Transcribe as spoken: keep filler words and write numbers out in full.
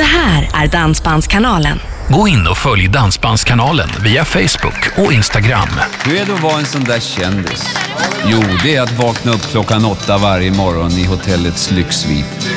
Det här är Dansbandskanalen. Gå in och följ Dansbandskanalen via Facebook och Instagram. Hur är det att vara en sån där kändis? Jo, det är att vakna upp klockan åtta varje morgon i hotellets lyxsvit.